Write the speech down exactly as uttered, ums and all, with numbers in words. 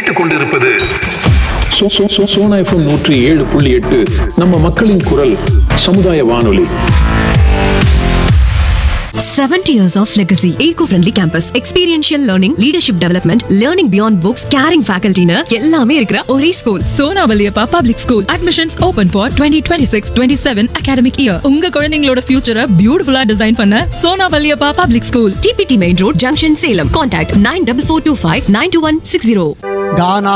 கேட்டுக்கொண்டிருப்பது சோனா எஃப்எம் நூற்றி ஏழு புள்ளி எட்டு நம்ம மக்களின் குரல் சமுதாய வானொலி. seventy years of legacy. Eco-friendly campus, experiential learning, leadership development, learning beyond books, caring faculty னு எல்லாமே இருக்கிற ஒரே school Sona Valliappa public school. Admissions open for twenty twenty-six twenty-seven academic year. உங்க குழந்தைகளோட ஃபியூச்சரை பியூட்டிஃபுல்லா டிசைன் பண்ண Sona Valliappa public school, T P T Main Road, Junction, Salem. Contact nine four four two five nine two one six zero.